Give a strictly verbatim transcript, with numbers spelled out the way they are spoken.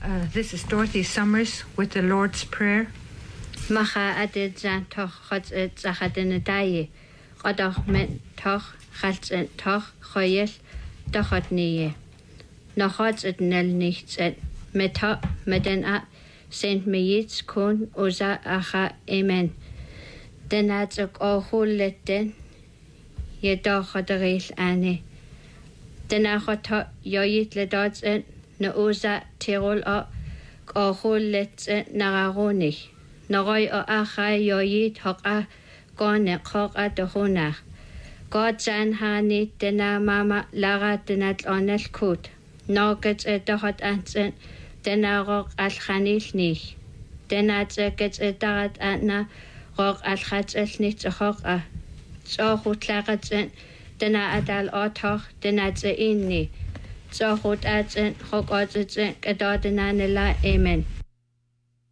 Uh, this is Dorothy Summers with the Lord's Prayer. Macha adet zan toch chod et zachadene daie. Rodoch men toch chalt en toch choyel dochot nie. Noch chod et nel nichts et met ho met den a sent me jits kun oza acha amen. Den at ook ohul den je doch het reis ane. Den achot joit le dots en na oza tirol a ohul let nararonig. Noroi o acha joit hok a gone hok a de honach. God san hani dena mama lara denat onel kut. Nogets et dochot ansen dena rok al chanil nich. Dena gets et darat anna rok al chats el nich hok a. So goed lagat en dena adal otoch dena ze inni. So goed at en hok ot en gedodena nela amen.